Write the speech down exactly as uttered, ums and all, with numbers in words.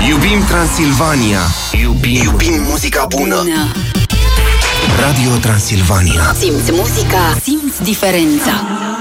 Iubim Transilvania. Iubim, Iubim muzica bună. Bună. Radio Transilvania. Simți muzica, simți diferența.